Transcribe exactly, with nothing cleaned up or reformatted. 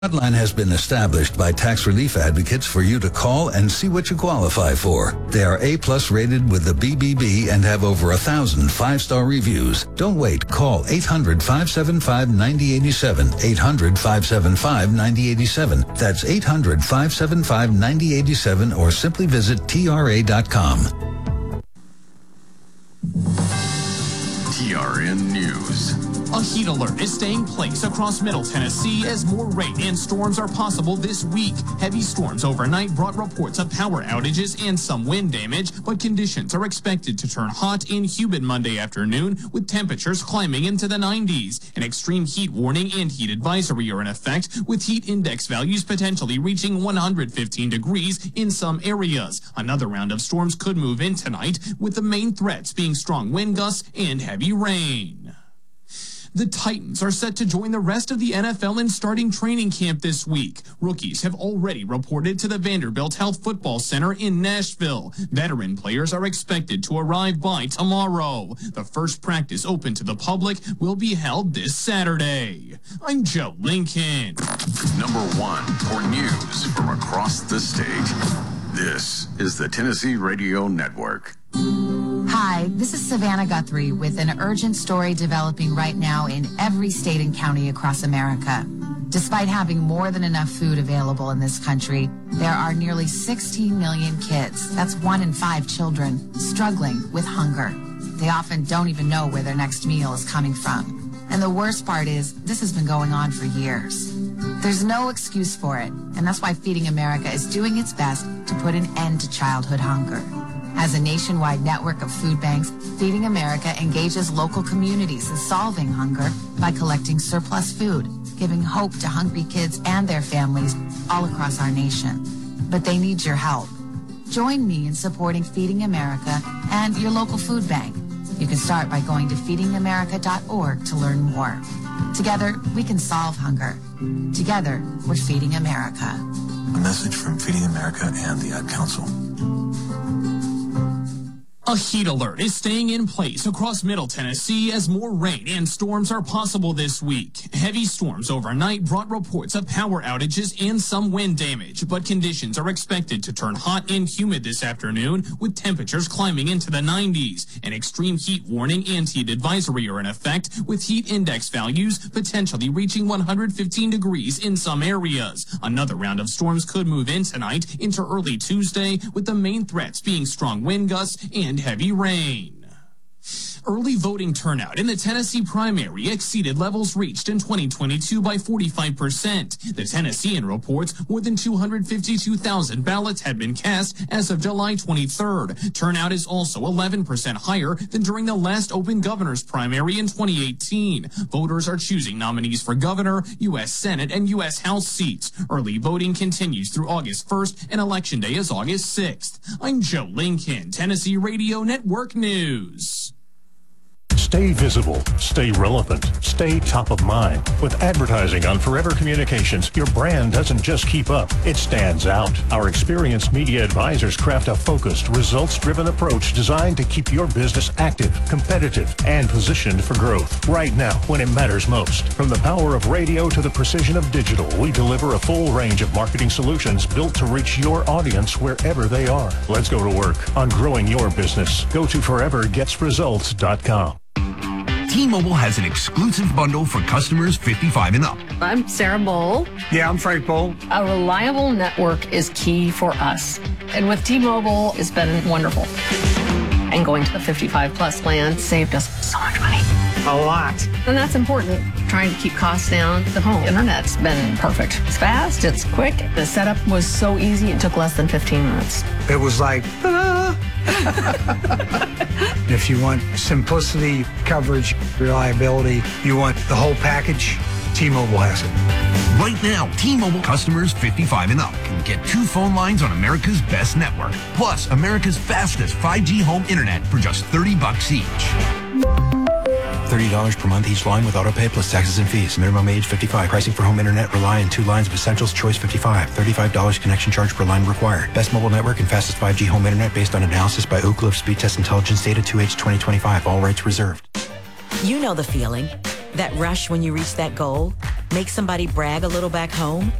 Hotline has been established by tax relief advocates for you to call and see what you qualify for. They are A-plus rated with the B B B and have over a thousand five-star reviews. Don't wait. Call eight hundred, five seven five, nine zero eight seven. eight hundred, five seven five, nine zero eight seven. That's eight hundred, five seven five, nine zero eight seven or simply visit T R A dot com. T R N News. A heat alert is staying in place across Middle Tennessee as more rain and storms are possible this week. Heavy storms overnight brought reports of power outages and some wind damage, but conditions are expected to turn hot and humid Monday afternoon with temperatures climbing into the nineties. An extreme heat warning and heat advisory are in effect, with heat index values potentially reaching one hundred fifteen degrees in some areas. Another round of storms could move in tonight, with the main threats being strong wind gusts and heavy rain. The Titans are set to join the rest of the N F L in starting training camp this week. Rookies have already reported to the Vanderbilt Health Football Center in Nashville. Veteran players are expected to arrive by tomorrow. The first practice open to the public will be held this Saturday. I'm Joe Lincoln. Number one for news from across the state. This is the Tennessee Radio Network. Hi, this is Savannah Guthrie with an urgent story developing right now in every state and county across America. Despite having more than enough food available in this country, there are nearly sixteen million kids, that's one in five children, struggling with hunger. They often don't even know where their next meal is coming from. And the worst part is, this has been going on for years. There's no excuse for it, and that's why Feeding America is doing its best to put an end to childhood hunger. As a nationwide network of food banks, Feeding America engages local communities in solving hunger by collecting surplus food, giving hope to hungry kids and their families all across our nation. But they need your help. Join me in supporting Feeding America and your local food bank. You can start by going to feeding america dot org to learn more. Together, we can solve hunger. Together, we're Feeding America. A message from Feeding America and the Ad Council. A heat alert is staying in place across Middle Tennessee as more rain and storms are possible this week. Heavy storms overnight brought reports of power outages and some wind damage, but conditions are expected to turn hot and humid this afternoon with temperatures climbing into the nineties. An extreme heat warning and heat advisory are in effect, with heat index values potentially reaching one hundred fifteen degrees in some areas. Another round of storms could move in tonight into early Tuesday, with the main threats being strong wind gusts and heavy rain. Early voting turnout in the Tennessee primary exceeded levels reached in twenty twenty-two by forty-five percent. The Tennessean reports more than two hundred fifty-two thousand ballots had been cast as of July twenty-third. Turnout is also eleven percent higher than during the last open governor's primary in twenty eighteen. Voters are choosing nominees for governor, U S Senate, and U S House seats. Early voting continues through August first, and Election Day is August sixth. I'm Joe Lincoln, Tennessee Radio Network News. Stay visible, stay relevant, stay top of mind. With advertising on Forever Communications, your brand doesn't just keep up, it stands out. Our experienced media advisors craft a focused, results-driven approach designed to keep your business active, competitive, and positioned for growth. Right now, when it matters most. From the power of radio to the precision of digital, we deliver a full range of marketing solutions built to reach your audience wherever they are. Let's go to work on growing your business. Go to forever gets results dot com. T-Mobile has an exclusive bundle for customers fifty-five and up. I'm Sarah Bowl. Yeah, I'm Frank Bowl. A reliable network is key for us. And with T-Mobile, it's been wonderful. And going to the fifty-five plus plan saved us so much money. A lot. And that's important. Trying to keep costs down. The home internet's been perfect. It's fast, it's quick. The setup was so easy, it took less than fifteen minutes. It was like, ta-da! If you want simplicity, coverage, reliability, you want the whole package, T-Mobile has it. Right now, T-Mobile customers fifty-five and up can get two phone lines on America's best network, plus America's fastest five G home internet for just thirty bucks each. thirty dollars per month each line with autopay plus taxes and fees. Minimum age fifty-five. Pricing for home internet rely on two lines of Essentials Choice fifty-five. thirty-five dollars connection charge per line required. Best mobile network and fastest five G home internet based on analysis by Oak Cliff Speed Test Intelligence Data two H twenty twenty-five. All rights reserved. You know the feeling. That rush when you reach that goal? Make somebody brag a little back home?